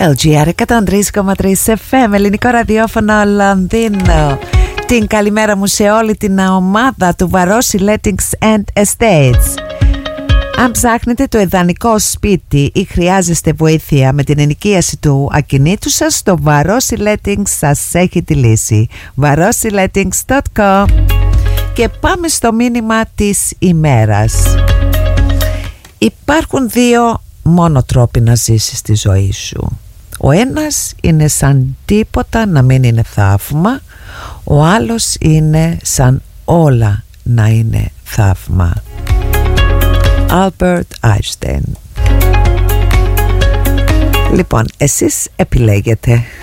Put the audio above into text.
LGR 103,3 FM, ελληνικό ραδιόφωνο Λονδίνο. Την καλημέρα μου σε όλη την ομάδα του Βαρόσι Lettings and Estates. Αν ψάχνετε το ιδανικό σπίτι ή χρειάζεστε βοήθεια με την ενοικίαση του ακινήτου σας, το Βαρόσι Lettings σας έχει τη λύση. varosilettings.com. Και πάμε στο μήνυμα της ημέρας. Υπάρχουν δύο μόνο τρόποι να ζήσεις τη ζωή σου. Ο ένας είναι σαν τίποτα να μην είναι θαύμα, ο άλλος είναι σαν όλα να είναι θαύμα. Albert Einstein. Λοιπόν, εσείς επιλέγετε.